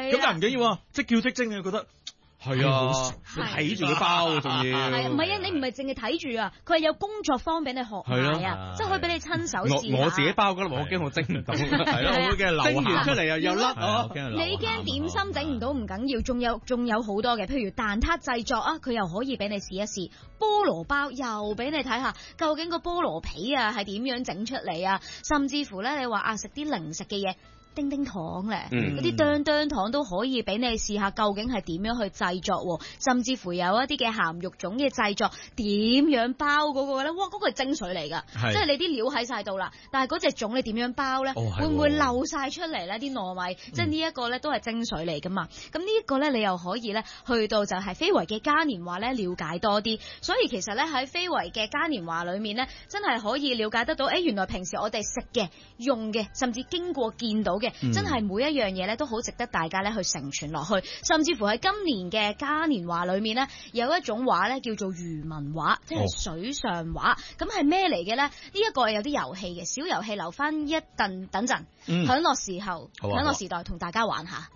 咁但係唔緊要，即叫即蒸，你覺得。係啊，你睇住佢包仲要。 係唔係啊？你唔係淨係睇住啊，佢係有工作坊俾你學埋啊，即係可以俾你親手試下。 我自己包㗎啦，我驚我蒸唔到。係咯，我驚蒸完出嚟又甩啊！ 你驚點心整唔到唔緊要，仲有好多嘅，譬如蛋撻製作啊，佢又可以俾你試一試。菠蘿包又俾你睇下，究竟個菠蘿皮啊係點樣整出嚟啊？甚至乎咧，你話食啲零食嘅嘢。叮叮糖咧，嗰啲叮叮糖都可以俾你試下，究竟係點樣去製作，甚至乎有一啲嘅鹹肉粽嘅製作，點樣包嗰個咧？哇，嗰個係精髓嚟噶，即係你啲料喺晒度啦，但係嗰隻粽你點樣包咧？會唔會漏晒出嚟咧？啲糯米，即係呢一個咧都係精髓嚟噶嘛。咁呢一個咧，你又可以咧去到就係非遺嘅嘉年華咧了解多啲。所以其實咧喺非遺嘅嘉年華裏面咧，真係可以了解得到，原來平時我哋食嘅、用嘅，甚至經過見到嘅。真係每一樣嘢咧都好值得大家咧去承傳落去，甚至乎喺今年嘅嘉年華裏面咧，有一種畫咧叫做漁民畫，即係水上畫。咁係咩嚟嘅咧？呢一個有啲遊戲嘅，小遊戲留翻一等陣，響落時候，響落時代同大家玩下。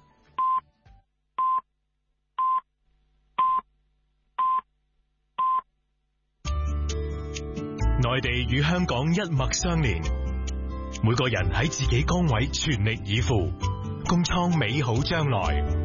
內地與香港一脈相連。每個人喺自己崗位全力以赴，共創美好將來。